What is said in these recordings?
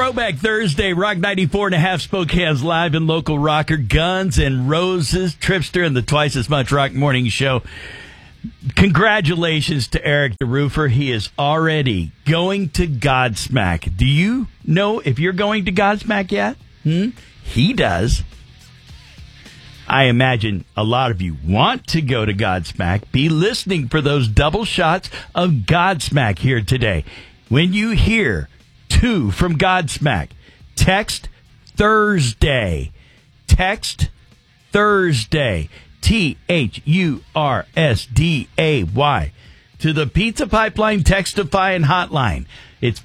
Throwback Thursday, Rock 94.5 Spokane's live and local rocker, Guns N' Roses, Tripster, and the Twice as Much Rock Morning Show. Congratulations to Eric the Roofer. He is already going to Godsmack. Do you know if you're going to Godsmack yet? He does. I imagine a lot of you want to go to Godsmack. Be listening for those double shots of Godsmack here today. When you hear two from Godsmack, text Thursday. Text Thursday. THURSDAY to the Pizza Pipeline Textify and Hotline. It's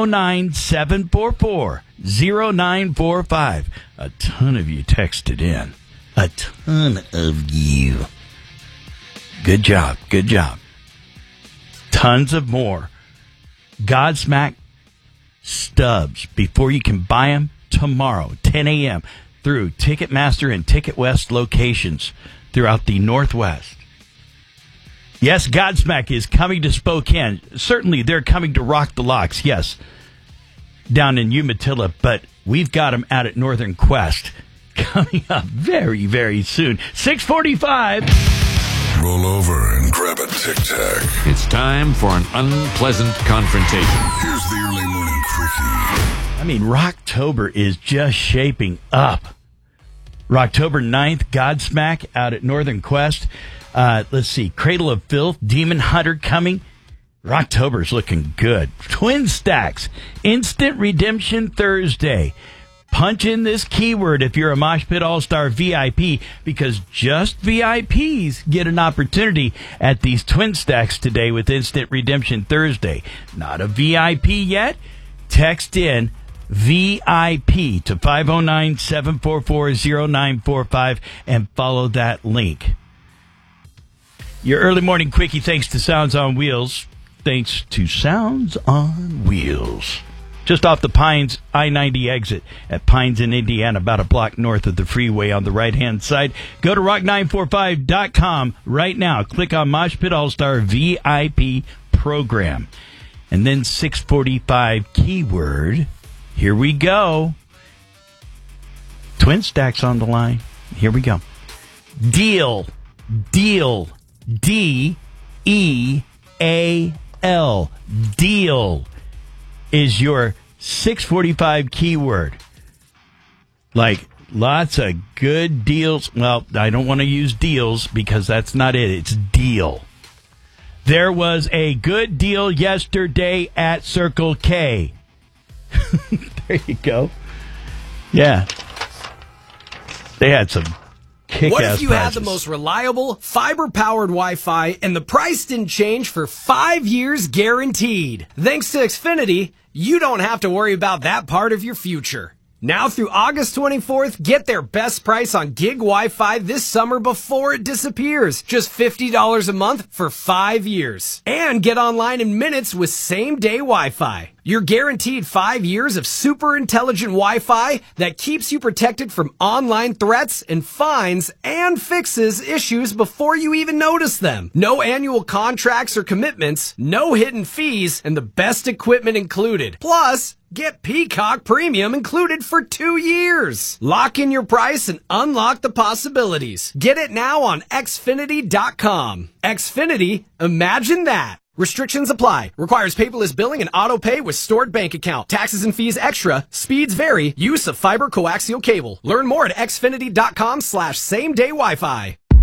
509-744-0945. A ton of you texted in. A ton of you. Good job. Good job. Tons of more Godsmack stubs before you can buy them tomorrow, 10 a.m. through Ticketmaster and Ticket West locations throughout the Northwest. Yes, Godsmack is coming to Spokane. Certainly, they're coming to Rock the Locks, yes, down in Umatilla, but we've got them out at Northern Quest coming up very, very soon. 6:45. Roll over and grab a Tic Tac. It's time for an unpleasant confrontation. Here's the early morning quickie. I mean, Rocktober is just shaping up. Rocktober 9th, Godsmack out at Northern Quest. Let's see, Cradle of Filth, Demon Hunter coming. Rocktober's looking good. Twin Stacks, Instant Redemption Thursday. Punch in this keyword if you're a Mosh Pit All-Star VIP, because just VIPs get an opportunity at these Twin Stacks today with Instant Redemption Thursday. Not a VIP yet? Text in VIP to 509-744-0945 and follow that link. Your early morning quickie, thanks to Sounds on Wheels. Thanks to Sounds on Wheels. Just off the Pines I-90 exit at Pines in Indiana, about a block north of the freeway on the right-hand side. Go to rock945.com right now. Click on Mosh Pit All-Star VIP program. And then 645 keyword. Here we go. Twin Stacks on the line. Here we go. Deal. Deal. D-E-A-L. Deal is your 645 keyword. Like, lots of good deals. Well, I don't want to use deals because that's not it. It's deal. There was a good deal yesterday at Circle K. There you go. Yeah. They had some kick-ass What if you prices. had the most reliable, fiber-powered Wi-Fi and the price didn't change for 5 years guaranteed? Thanks to Xfinity, you don't have to worry about that part of your future. Now through August 24th, get their best price on gig Wi-Fi this summer before it disappears. Just $50 a month for 5 years. And get online in minutes with same-day Wi-Fi. You're guaranteed 5 years of super intelligent Wi-Fi that keeps you protected from online threats and fines and fixes issues before you even notice them. No annual contracts or commitments, no hidden fees, and the best equipment included. Plus, get Peacock Premium included for 2 years. Lock in your price and unlock the possibilities. Get it now on Xfinity.com. Xfinity, imagine that. Restrictions apply. Requires paperless billing and auto pay with stored bank account. Taxes and fees extra. Speeds vary. Use of fiber coaxial cable. Learn more at Xfinity.com/same-day Wi-Fi.